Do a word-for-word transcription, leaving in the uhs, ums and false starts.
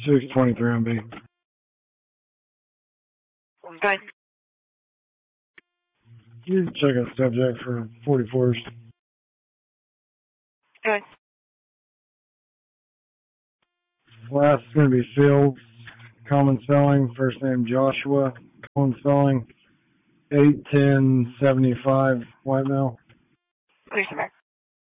six twenty-three on B. Okay. You check out subject for forty-fours. Okay. Last is going to be Fields. Common spelling. First name Joshua. Common spelling. eight ten seventy-five. White male. Please, sir.